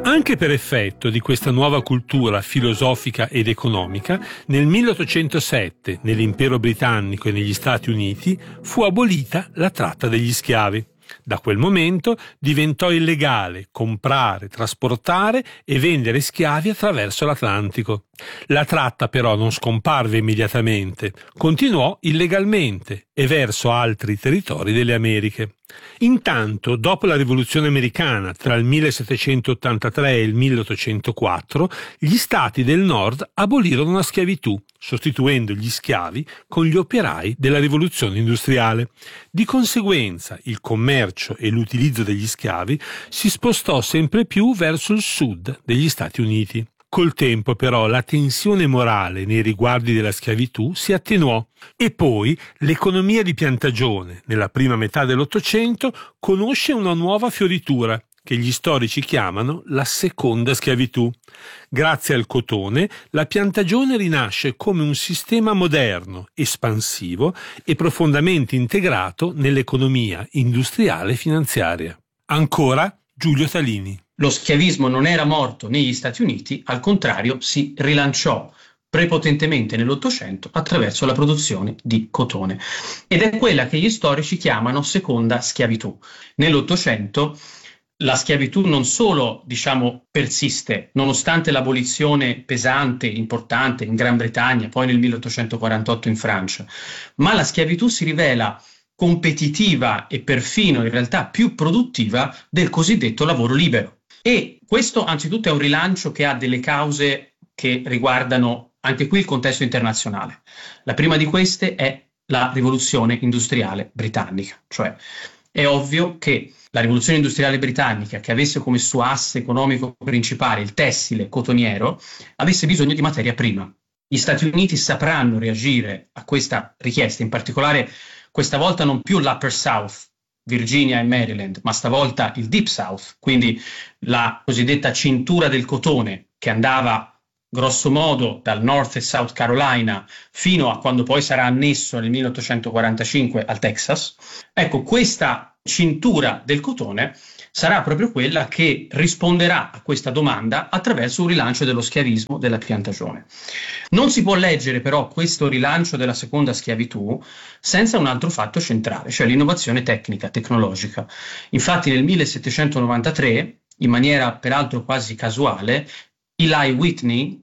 Anche per effetto di questa nuova cultura filosofica ed economica, nel 1807, nell'impero britannico e negli Stati Uniti, fu abolita la tratta degli schiavi. Da quel momento diventò illegale comprare, trasportare e vendere schiavi attraverso l'Atlantico. La tratta però non scomparve immediatamente, continuò illegalmente e verso altri territori delle Americhe. Intanto, dopo la Rivoluzione americana tra il 1783 e il 1804, gli stati del nord abolirono la schiavitù, sostituendo gli schiavi con gli operai della rivoluzione industriale. Di conseguenza, il commercio e l'utilizzo degli schiavi si spostò sempre più verso il sud degli Stati Uniti. Col tempo, però, la tensione morale nei riguardi della schiavitù si attenuò e poi l'economia di piantagione, nella prima metà dell'Ottocento, conosce una nuova fioritura che gli storici chiamano la seconda schiavitù. Grazie al cotone, la piantagione rinasce come un sistema moderno, espansivo e profondamente integrato nell'economia industriale e finanziaria. Ancora Giulio Talini. Lo schiavismo non era morto negli Stati Uniti, al contrario si rilanciò prepotentemente nell'Ottocento attraverso la produzione di cotone. Ed è quella che gli storici chiamano seconda schiavitù. Nell'Ottocento la schiavitù non solo, persiste, nonostante l'abolizione pesante, importante in Gran Bretagna, poi nel 1848 in Francia, ma la schiavitù si rivela competitiva e perfino in realtà più produttiva del cosiddetto lavoro libero. E questo anzitutto è un rilancio che ha delle cause che riguardano anche qui il contesto internazionale. La prima di queste è la rivoluzione industriale britannica, cioè è ovvio che la rivoluzione industriale britannica, che avesse come suo asse economico principale il tessile cotoniero, avesse bisogno di materia prima. Gli Stati Uniti sapranno reagire a questa richiesta, in particolare questa volta non più l'Upper South, Virginia e Maryland, ma stavolta il Deep South, quindi la cosiddetta cintura del cotone che andava grosso modo dal North e South Carolina fino a quando poi sarà annesso nel 1845 al Texas. Ecco, questa cintura del cotone sarà proprio quella che risponderà a questa domanda attraverso un rilancio dello schiavismo della piantagione. Non si può leggere però questo rilancio della seconda schiavitù senza un altro fatto centrale, cioè l'innovazione tecnica, tecnologica. Infatti nel 1793, in maniera peraltro quasi casuale, Eli Whitney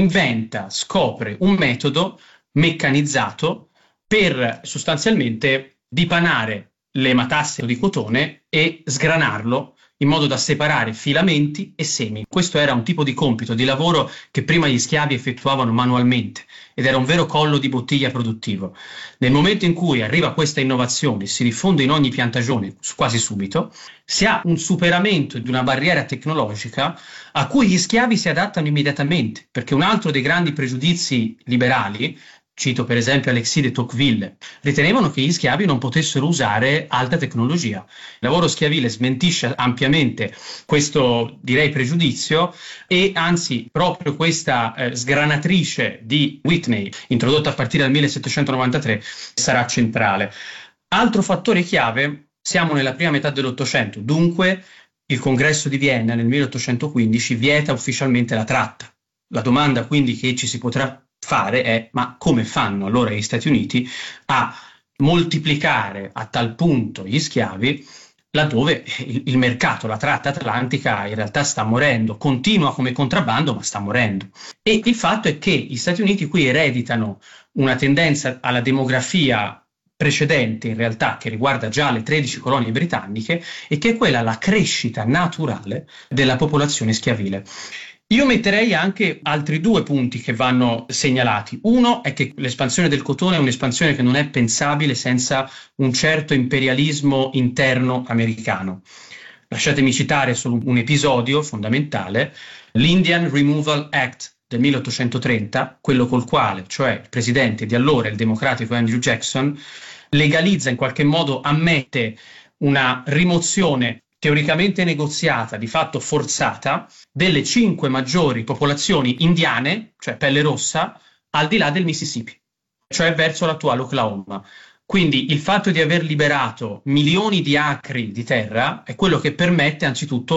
scopre un metodo meccanizzato per sostanzialmente dipanare le matasse di cotone e sgranarlo in modo da separare filamenti e semi. Questo era un tipo di compito, di lavoro che prima gli schiavi effettuavano manualmente ed era un vero collo di bottiglia produttivo. Nel momento in cui arriva questa innovazione, si diffonde in ogni piantagione quasi subito, si ha un superamento di una barriera tecnologica a cui gli schiavi si adattano immediatamente, perché un altro dei grandi pregiudizi liberali, cito per esempio Alexis de Tocqueville, ritenevano che gli schiavi non potessero usare alta tecnologia. Il lavoro schiavile smentisce ampiamente questo, pregiudizio e anzi proprio questa sgranatrice di Whitney, introdotta a partire dal 1793, sarà centrale. Altro fattore chiave, siamo nella prima metà dell'Ottocento, dunque il Congresso di Vienna nel 1815 vieta ufficialmente la tratta. La domanda quindi che ci si potrà fare è: ma come fanno allora gli Stati Uniti a moltiplicare a tal punto gli schiavi laddove il mercato, la tratta atlantica in realtà sta morendo, continua come contrabbando ma sta morendo. E il fatto è che gli Stati Uniti qui ereditano una tendenza alla demografia precedente in realtà che riguarda già le 13 colonie britanniche e che è quella la crescita naturale della popolazione schiavile. Io metterei anche altri due punti che vanno segnalati. Uno è che l'espansione del cotone è un'espansione che non è pensabile senza un certo imperialismo interno americano. Lasciatemi citare solo un episodio fondamentale, l'Indian Removal Act del 1830, quello col quale, cioè il presidente di allora, il democratico Andrew Jackson, legalizza in qualche modo, ammette una rimozione teoricamente negoziata, di fatto forzata, delle 5 maggiori popolazioni indiane, cioè pelle rossa, al di là del Mississippi, cioè verso l'attuale Oklahoma. Quindi il fatto di aver liberato milioni di acri di terra è quello che permette anzitutto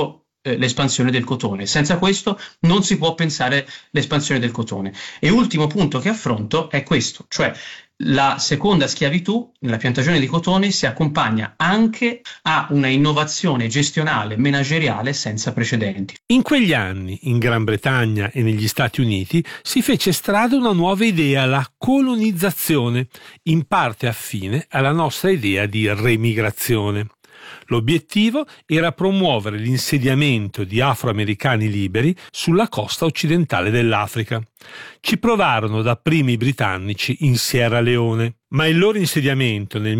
l'espansione del cotone. Senza questo non si può pensare l'espansione del cotone. E ultimo punto che affronto è questo, cioè la seconda schiavitù nella piantagione di cotone si accompagna anche a una innovazione gestionale, manageriale senza precedenti. In quegli anni, in Gran Bretagna e negli Stati Uniti, si fece strada una nuova idea, la colonizzazione, in parte affine alla nostra idea di remigrazione. L'obiettivo era promuovere l'insediamento di afroamericani liberi sulla costa occidentale dell'Africa. Ci provarono dapprima i britannici in Sierra Leone, ma il loro insediamento nel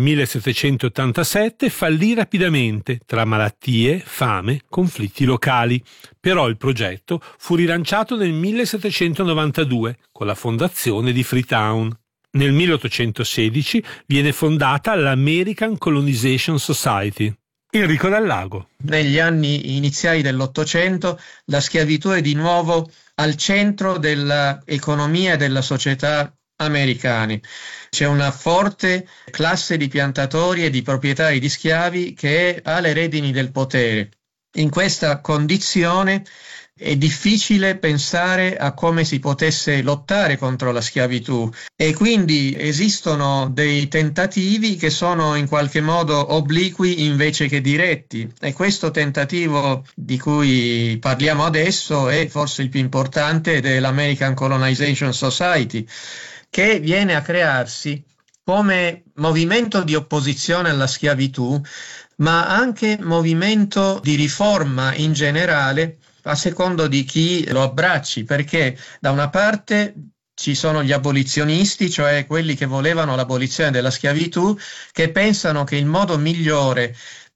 1787 fallì rapidamente tra malattie, fame, conflitti locali. Però il progetto fu rilanciato nel 1792 con la fondazione di Freetown. Nel 1816 viene fondata l'American Colonization Society. Enrico Dal Lago. Negli anni iniziali dell'Ottocento la schiavitù è di nuovo al centro dell'economia e della società americane. C'è una forte classe di piantatori e di proprietari di schiavi che ha le redini del potere. In questa condizione è difficile pensare a come si potesse lottare contro la schiavitù e quindi esistono dei tentativi che sono in qualche modo obliqui invece che diretti, e questo tentativo di cui parliamo adesso è forse il più importante, dell'American Colonization Society, che viene a crearsi come movimento di opposizione alla schiavitù, ma anche movimento di riforma in generale, a secondo di chi lo abbracci, perché da una parte ci sono gli abolizionisti, cioè quelli che volevano l'abolizione della schiavitù, che pensano che il modo migliore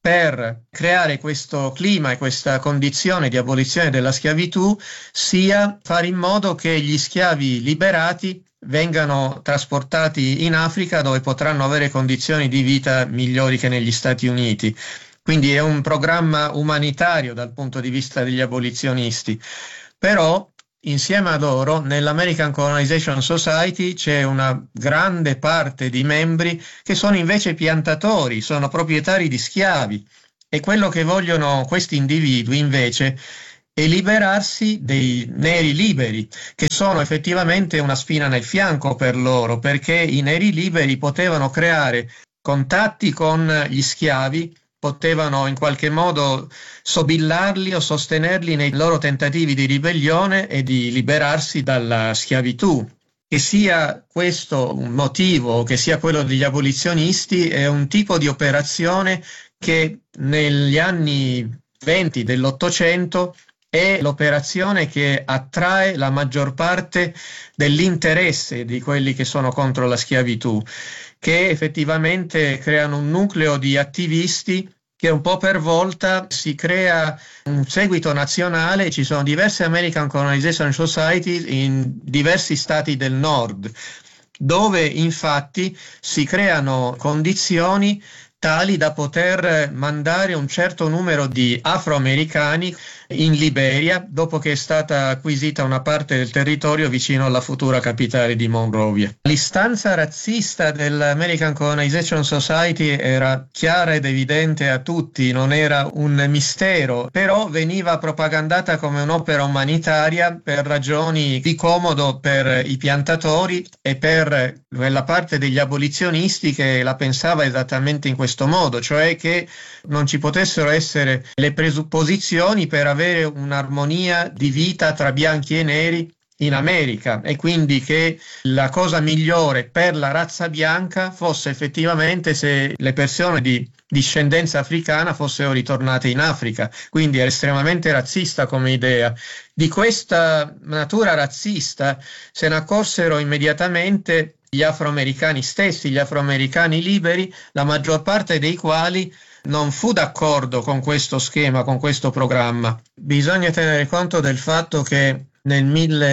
per creare questo clima e questa condizione di abolizione della schiavitù sia fare in modo che gli schiavi liberati vengano trasportati in Africa, dove potranno avere condizioni di vita migliori che negli Stati Uniti. Quindi è un programma umanitario dal punto di vista degli abolizionisti. Però insieme a loro nell'American Colonization Society c'è una grande parte di membri che sono invece piantatori, sono proprietari di schiavi, e quello che vogliono questi individui invece è liberarsi dei neri liberi, che sono effettivamente una spina nel fianco per loro, perché i neri liberi potevano creare contatti con gli schiavi, potevano in qualche modo sobillarli o sostenerli nei loro tentativi di ribellione e di liberarsi dalla schiavitù. Che sia questo un motivo o che sia quello degli abolizionisti, è un tipo di operazione che negli anni 20 dell'Ottocento è l'operazione che attrae la maggior parte dell'interesse di quelli che sono contro la schiavitù, che effettivamente creano un nucleo di attivisti che un po' per volta si crea un seguito nazionale. Ci sono diverse American Colonization Society in diversi stati del nord, dove infatti si creano condizioni tali da poter mandare un certo numero di afroamericani in Liberia, dopo che è stata acquisita una parte del territorio vicino alla futura capitale di Monrovia. L'istanza razzista dell'American Colonization Society era chiara ed evidente a tutti, non era un mistero, però veniva propagandata come un'opera umanitaria per ragioni di comodo per i piantatori e per quella parte degli abolizionisti che la pensava esattamente in questo modo, cioè che non ci potessero essere le presupposizioni per avere un'armonia di vita tra bianchi e neri in America, e quindi che la cosa migliore per la razza bianca fosse effettivamente se le persone di discendenza africana fossero ritornate in Africa. Quindi era estremamente razzista come idea. Di questa natura razzista se ne accorsero immediatamente gli afroamericani stessi, gli afroamericani liberi, la maggior parte dei quali non fu d'accordo con questo schema, con questo programma. Bisogna tenere conto del fatto che nel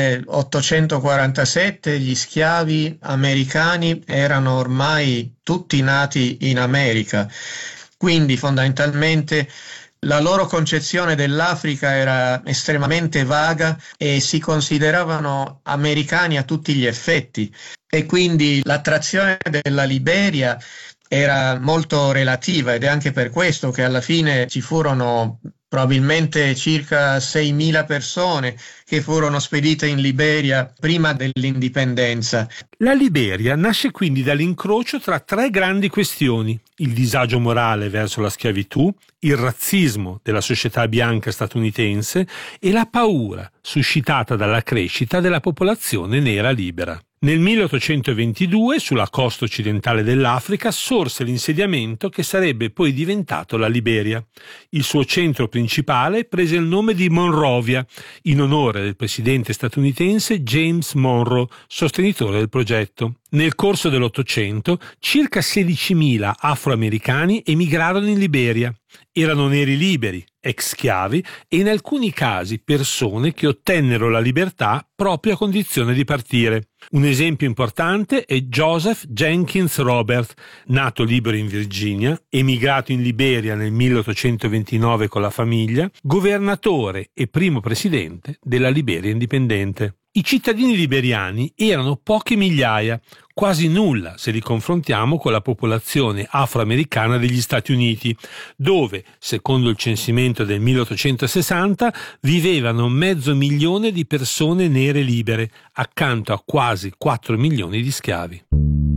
1847 gli schiavi americani erano ormai tutti nati in America, quindi fondamentalmente la loro concezione dell'Africa era estremamente vaga e si consideravano americani a tutti gli effetti, e quindi l'attrazione della Liberia era molto relativa, ed è anche per questo che alla fine ci furono probabilmente circa 6.000 persone che furono spedite in Liberia prima dell'indipendenza. La Liberia nasce quindi dall'incrocio tra tre grandi questioni: il disagio morale verso la schiavitù, il razzismo della società bianca statunitense e la paura suscitata dalla crescita della popolazione nera libera. Nel 1822, sulla costa occidentale dell'Africa, sorse l'insediamento che sarebbe poi diventato la Liberia. Il suo centro principale prese il nome di Monrovia, in onore del presidente statunitense James Monroe, sostenitore del progetto. Nel corso dell'Ottocento, circa 16.000 afroamericani emigrarono in Liberia. Erano neri liberi, ex schiavi e in alcuni casi persone che ottennero la libertà proprio a condizione di partire. Un esempio importante è Joseph Jenkins Robert, nato libero in Virginia, emigrato in Liberia nel 1829 con la famiglia, governatore e primo presidente della Liberia indipendente. I cittadini liberiani erano poche migliaia, quasi nulla se li confrontiamo con la popolazione afroamericana degli Stati Uniti, dove, secondo il censimento del 1860, vivevano 500.000 di persone nere libere, accanto a quasi 4 milioni di schiavi.